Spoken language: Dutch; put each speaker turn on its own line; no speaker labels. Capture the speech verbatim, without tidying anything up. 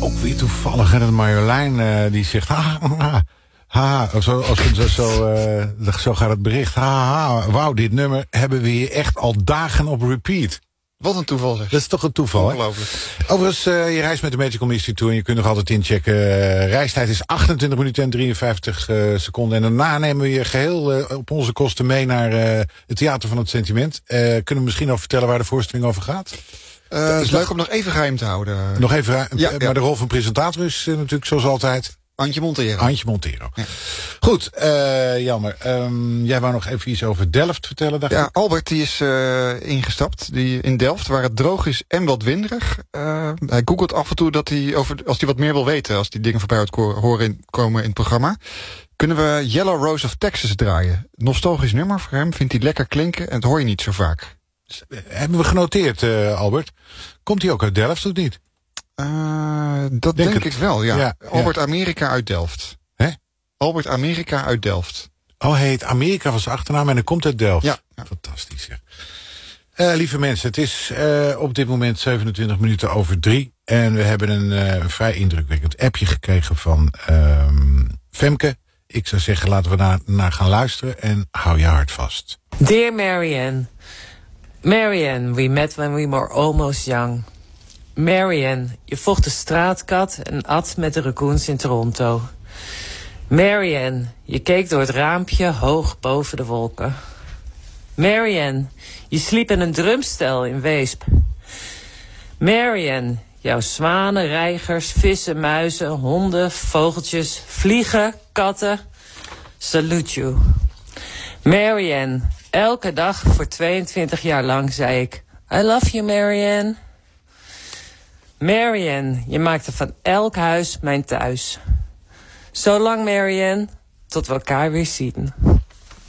Ook weer toevallig, hè, dat Marjolein uh, die zegt... Ha, ha, ha, ha. Zo, als het, zo, uh, zo gaat het bericht. Ha, ha, wauw, dit nummer hebben we hier echt al dagen op repeat.
Wat een toeval, zeg.
Dat is toch een toeval, hè?
Ongelooflijk.
Overigens, uh, je reist met de Magical Mystery Tour en je kunt nog altijd inchecken. Uh, reistijd is achtentwintig minuten en drieënvijftig uh, seconden. En daarna nemen we je geheel uh, op onze kosten mee naar uh, het Theater van het Sentiment. Uh, kunnen we misschien nog vertellen waar de voorstelling over gaat?
Uh, het is leuk om nog even geheim te houden.
Nog even, ja,
ja,
maar
ja.
de rol van presentator is uh, natuurlijk zoals altijd...
Antje Montero.
Antje Montero.
Ja.
Goed, uh, jammer. Um, jij wou nog even iets over Delft vertellen, dacht
Ja,
ik?
Albert die is uh, ingestapt die in Delft, waar het droog is en wat winderig. Uh, hij googelt af en toe dat hij over, als hij wat meer wil weten, als die dingen voorbij hoort horen in, komen in het programma. Kunnen we Yellow Rose of Texas draaien? Nostalgisch nummer voor hem, vindt hij lekker klinken en dat hoor je niet zo vaak.
Hebben we genoteerd, uh, Albert? Komt hij ook uit Delft of niet?
Uh, dat
denk,
denk ik wel, ja.
ja
Albert
ja.
Amerika uit Delft.
Hè?
Albert Amerika uit Delft.
Oh, hij heet Amerika van zijn achternaam en hij komt uit Delft.
Ja. ja.
Fantastisch, zeg. Uh, lieve mensen, het is uh, op dit moment zevenentwintig minuten over drie. En we hebben een uh, vrij indrukwekkend appje gekregen van uh, Femke. Ik zou zeggen, laten we naar, naar gaan luisteren en hou je hart vast.
Dear Marianne, Marianne, we met when we were almost young. Marianne, je vocht de straatkat en at met de raccoons in Toronto. Marianne, je keek door het raampje hoog boven de wolken. Marianne, je sliep in een drumstel in Weesp. Marianne, jouw zwanen, reigers, vissen, muizen, honden, vogeltjes, vliegen, katten. Salute you. Marianne, elke dag voor tweeëntwintig jaar lang zei ik... I love you, Marianne. Marianne, je maakte van elk huis mijn thuis. Zolang, Marianne, tot we elkaar weer zien.